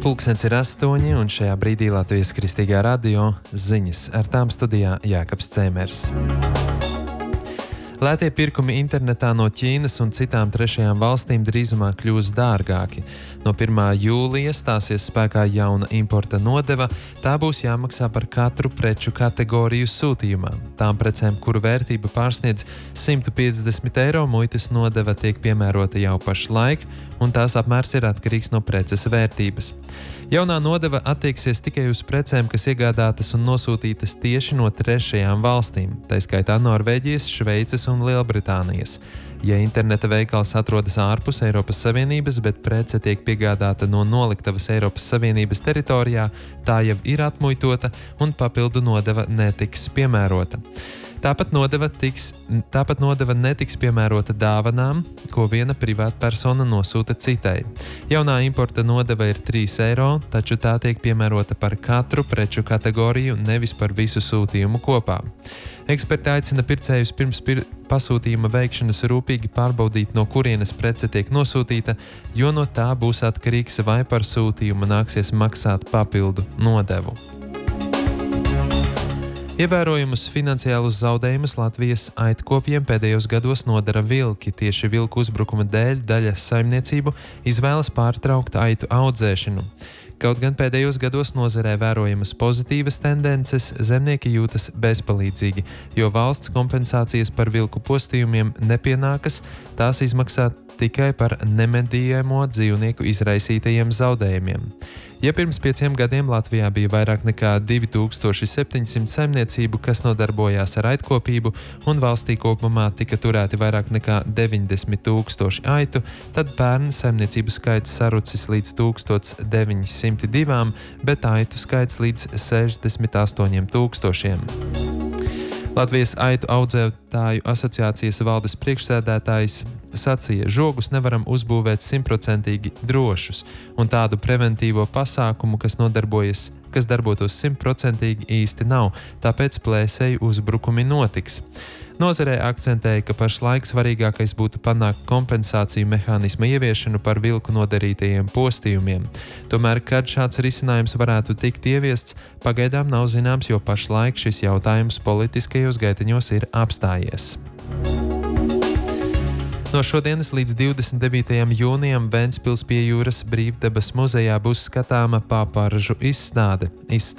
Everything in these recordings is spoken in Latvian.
Pulkstens ir 8, un šajā brīdī Latvijas Kristīgā radio ziņas. Ar tām studijā Jākaps Cēmers. Lētie pirkumi internetā no Ķīnas un citām trešajām valstīm drīzumā kļūs dārgāki. No 1. jūlija stāsies spēkā jauna importa nodeva, tā būs jāmaksā par katru preču kategoriju sūtījumā. Tām precēm, kuru vērtība pārsniedz 150 eiro, muitas nodeva tiek piemērota jau pašlaik, un tās apmērs ir atkarīgs no preces vērtības. Jaunā nodeva attieksies tikai uz precēm, kas iegādātas un nosūtītas tieši no trešajām valstīm, tā skaitā Norvēģijas, Šveices un Lielbritānijas. Ja interneta veikals atrodas ārpus Eiropas Savienības, bet prece tiek piegādāta no noliktavas Eiropas Savienības teritorijā, tā jau ir atmuitota un papildu nodeva netiks piemērota. Tāpat nodeva netiks piemērota dāvanām, ko viena privātpersona nosūta citai. Jaunā importa nodeva ir 3 eiro, taču tā tiek piemērota par katru preču kategoriju, nevis par visu sūtījumu kopā. Eksperti aicina pircējus pirms pasūtījuma veikšanas rūpīgi pārbaudīt, no kurienes prece tiek nosūtīta, jo no tā būs atkarīgs, vai par sūtījumu nāksies maksāt papildu nodevu. Ievērojumus finansiālus zaudējumus Latvijas aitkopjiem pēdējos gados nodara vilki. Tieši vilku uzbrukuma dēļ daļa saimniecību izvēlas pārtraukt aitu audzēšanu. Kaut gan pēdējos gados nozarē vērojamas pozitīvas tendences, zemnieki jūtas bezpalīdzīgi, jo valsts kompensācijas par vilku postījumiem nepienākas, tās izmaksā tikai par nemedījamo dzīvnieku izraisītajiem zaudējumiem. Ja pirms 5 gadiem Latvijā bija vairāk nekā 2700 saimniecību, kas nodarbojās ar aitkopību, un valstī kopumā tika turēti vairāk nekā 90 000 aitu, tad pērn saimniecību skaits sarucis līdz 1902, bet aitu skaits līdz 68 000. Latvijas aitu audzētāju asociācijas valdes priekšsēdētājs sacīja, žogus nevaram uzbūvēt 100% drošus, un tādu preventīvo pasākumu, kas darbotos 100% īsti nav, tāpēc plēsēju uzbrukumi notiks. Nozarē akcentēja, ka pašlaik svarīgākais būtu panākt kompensāciju mehānisma ieviešanu par vilku nodarītajiem postījumiem. Tomēr, kad šāds risinājums varētu tikt ieviests, pagaidām nav zināms, jo pašlaik šis jautājums politiskajos gaiteņos ir apstājies. No šodienas līdz 29. jūnijam Ventspils pie jūras Brīvdabas muzejā būs skatāma paparžu izstāde.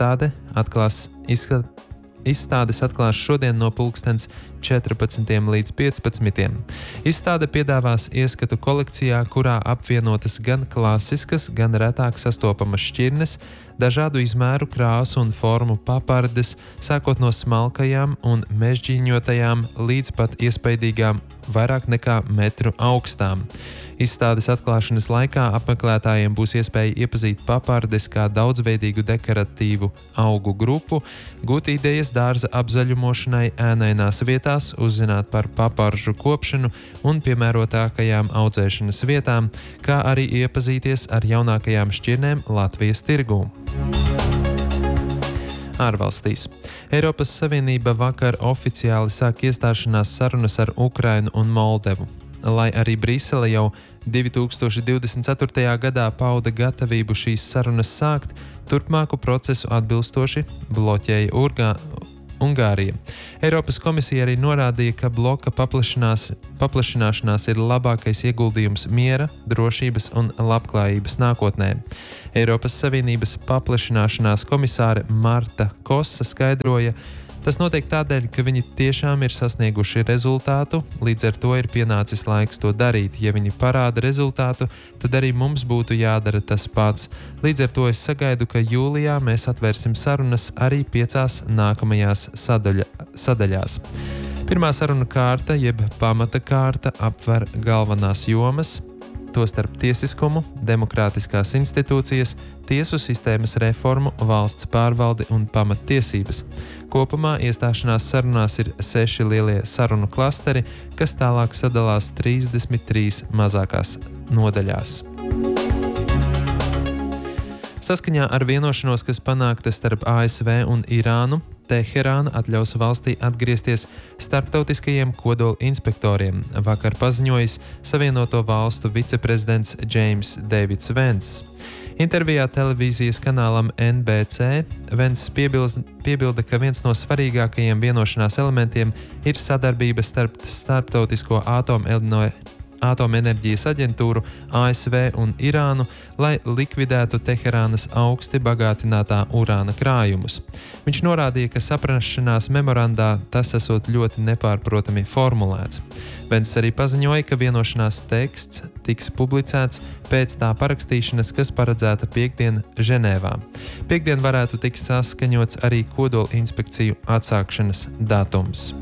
Izstādes atklās šodien no pulkstens 14 līdz 15. Izstāde piedāvās ieskatu kolekcijā, kurā apvienotas gan klasiskas, gan retāk sastopamas šķirnes, dažādu izmēru, krāsu un formu papardes, sākot no smalkajām un mežģīņotajām līdz pat iespaidīgām vairāk nekā metru augstām. Izstādes atklāšanas laikā apmeklētājiem būs iespēja iepazīt papardes kā daudzveidīgu dekoratīvu augu grupu, gūt idejas dārza apzaļumošanai ēnainās vietās, uzzināt par paparžu kopšanu un piemērotākajām audzēšanas vietām, kā arī iepazīties ar jaunākajām šķirnēm Latvijas tirgū. Ārvalstīs. Eiropas Savienība vakar oficiāli sāk iestāšanās sarunas ar Ukrainu un Moldevu. Lai arī Brisele jau 2024. gadā pauda gatavību šīs sarunas sākt, turpmāku procesu atbilstoši bloķēja Ungārija. Eiropas komisija arī norādīja, ka bloka paplašināšanās ir labākais ieguldījums miera, drošības un labklājības nākotnē. Eiropas Savienības paplašināšanās komisāre Marta Kosa skaidroja, tas notiek tādēļ, ka viņi tiešām ir sasnieguši rezultātu, līdz ar to ir pienācis laiks to darīt. Ja viņi parāda rezultātu, tad arī mums būtu jādara tas pats. Līdz ar to es sagaidu, ka jūlijā mēs atvērsim sarunas arī 5 nākamajās sadaļās. Pirmā saruna kārta, jeb pamata kārta, aptver galvenās jomas, tostarp tiesiskumu, demokrātiskās institūcijas, tiesu sistēmas reformu, valsts pārvaldi un pamattiesības. Kopumā iestāšanās sarunās ir 6 lielie sarunu klasteri, kas tālāk sadalās 33 mazākās nodaļās. Saskaņā ar vienošanos, kas panākta starp ASV un Irānu, Teherāna atļaus valstī atgriezties starptautiskajiem kodola inspektoriem, vakar paziņojis Savienoto valstu viceprezidents James Davids Vents. Intervijā televīzijas kanālam NBC Vents piebilda, ka viens no svarīgākajiem vienošanās elementiem ir sadarbība starp Starptautisko atomenerģijas aģentūru, ASV un Irānu, lai likvidētu Teherānas augsti bagātinātā urāna krājumus. Viņš norādīja, ka saprašanās memorandā tas esot ļoti nepārprotami formulēts. Vents arī paziņoja, ka vienošanās teksts tiks publicēts pēc tā parakstīšanas, kas paredzēta piektdien Ženēvā. Piektdien varētu tikt saskaņots arī kodola inspekciju atsākšanas datums.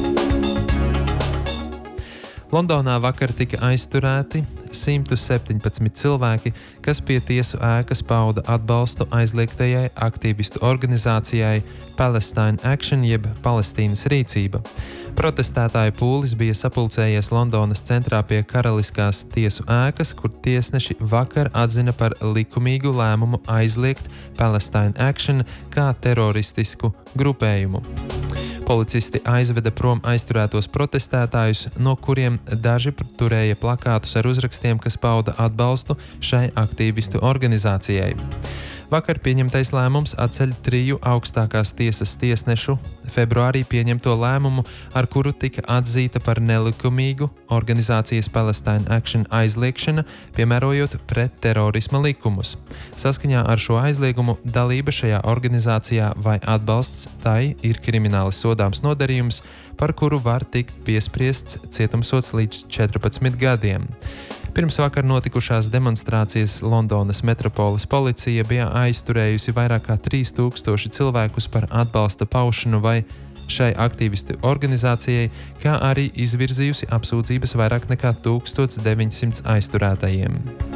Londonā vakar tika aizturēti 117 cilvēki, kas pie tiesu ēkas pauda atbalstu aizliegtajai aktīvistu organizācijai Palestine Action jeb Palestīnas rīcība. Protestētāju pūlis bija sapulcējies Londonas centrā pie Karaliskās tiesu ēkas, kur tiesneši vakar atzina par likumīgu lēmumu aizliegt Palestine Action kā teroristisku grupējumu. Policisti aizveda prom aizturētos protestētājus, no kuriem daži turēja plakātus ar uzrakstiem, kas pauda atbalstu šai aktīvistu organizācijai. Vakar pieņemtais lēmums atceļ 3 augstākās tiesas tiesnešu februārī pieņemto lēmumu, ar kuru tika atzīta par nelikumīgu organizācijas Palestine Action aizliekšana, piemērojot pret terorisma likumus. Saskaņā ar šo aizliegumu dalība šajā organizācijā vai atbalsts tai ir krimināli sodāms nodarījums, par kuru var tikt piespriests cietumsods līdz 14 gadiem. Pirms vakar notikušās demonstrācijas Londonas metropoles policija bija aizturējusi vairāk kā 3000 cilvēkus par atbalsta paušanu vai šai aktīvistu organizācijai, kā arī izvirzījusi apsūdzības vairāk nekā 1900 aizturētajiem.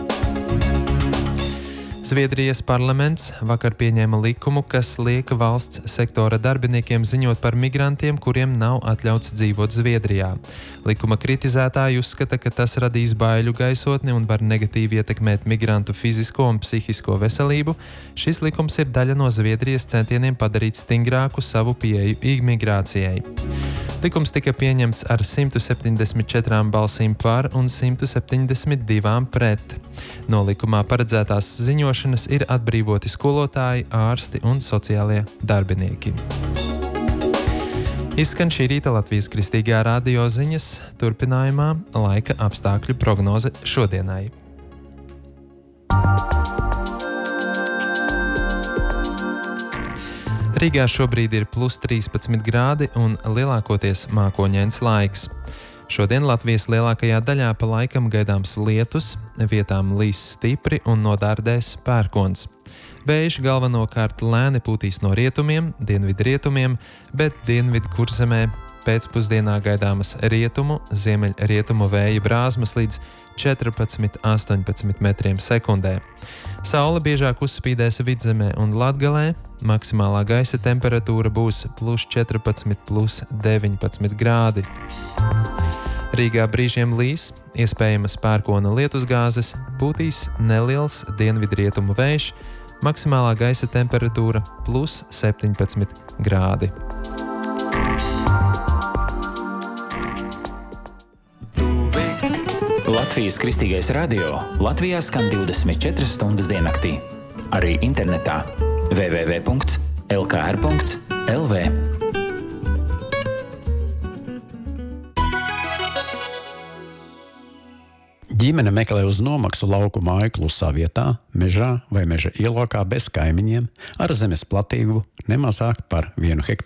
Zviedrijas parlaments vakar pieņēma likumu, kas liek valsts sektora darbiniekiem ziņot par migrantiem, kuriem nav atļauts dzīvot Zviedrijā. Likuma kritizētāji uzskata, ka tas radīs baiļu gaisotni un var negatīvi ietekmēt migrantu fizisko un psihisko veselību. Šis likums ir daļa no Zviedrijas centieniem padarīt stingrāku savu pieeju imigrācijai. Likums tika pieņemts ar 174 balsīm par un 172 pret. No likumā paredzētās ziņošanas ir atbrīvoti skolotāji, ārsti un sociālie darbinieki. Izskan šī rīta Latvijas Kristīgā radio ziņas, turpinājumā laika apstākļu prognoze šodienai. Rīgā šobrīd ir plus 13 grādi un lielākoties mākoņains laiks. Šodien Latvijas lielākajā daļā pa laikam gaidāms lietus, vietām līs stipri un nodārdēs pērkons. Vējš galvenokārt lēni pūtīs no rietumiem, dienvidrietumiem, bet dienvidu kurzemē pēcpusdienā gaidāmas rietumu, ziemeļrietumu vēja brāzmas līdz 14–18 metriem sekundē. Saule biežāk uzspīdēs Vidzemē un Latgalē, maksimālā gaisa temperatūra būs plus 14, plus 19 grādi. Rīgā brīžiem līs, iespējamas pērkona lietusgāzes, pūtīs neliels dienvidrietumu vējš, maksimālā gaisa temperatūra plus 17 grādi. Latvijas Kristīgais radio Latvijā skan 24 stundas diennaktī. Arī internetā www.lkr.lv. Ģimene meklē uz nomaksu lauku māju klusā vietā, mežā vai meža ielokā bez kaimiņiem ar zemes platību nemazāk par 1